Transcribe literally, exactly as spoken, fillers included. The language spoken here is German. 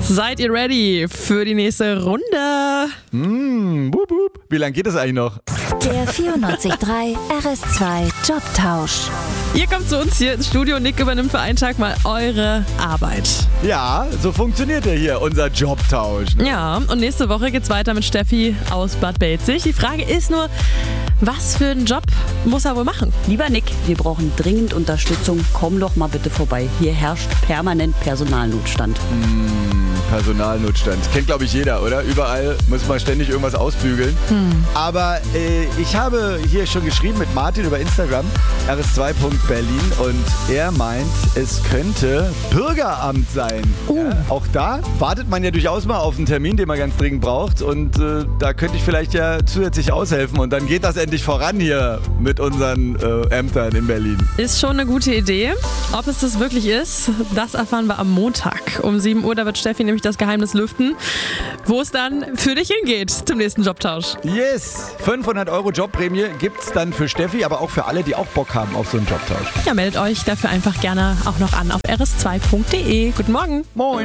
Seid ihr ready für die nächste Runde? Mm, bup, bup. Wie lange geht das eigentlich noch? Der vierundneunzig Komma drei R S zwei Jobtausch. Ihr kommt zu uns hier ins Studio. Nick übernimmt für einen Tag mal eure Arbeit. Ja, so funktioniert ja hier unser Jobtausch. Ne? Ja, und nächste Woche geht's weiter mit Steffi aus Bad Belzig. Die Frage ist nur, was für einen Job muss er wohl machen? Lieber Nick, wir brauchen dringend Unterstützung. Komm doch mal bitte vorbei. Hier herrscht permanent Personalnotstand. Mm, Personalnotstand. Kennt, glaube ich, jeder, oder? Überall muss man ständig irgendwas ausbügeln. Hm. Aber äh, ich habe hier schon geschrieben mit Martin über Instagram, R S zwei Punkt Berlin, und er meint, es könnte Bürgeramt sein. Uh. Ja, auch da wartet man ja durchaus mal auf einen Termin, den man ganz dringend braucht, und äh, da könnte ich vielleicht ja zusätzlich aushelfen, und dann geht das endlich voran hier mit unseren äh, Ämtern in Berlin. Ist schon eine gute Idee. Ob es das wirklich ist, das erfahren wir am Montag. Um sieben Uhr, da wird Steffi nämlich das Geheimnis lüften, wo es dann für dich hingeht zum nächsten Jobtausch. Yes! fünfhundert Euro Jobprämie gibt's dann für Steffi, aber auch für alle, die auch Bock haben auf so einen Jobtausch. Ja, meldet euch dafür einfach gerne auch noch an auf r s zwei punkt d e. Guten Morgen. Moin!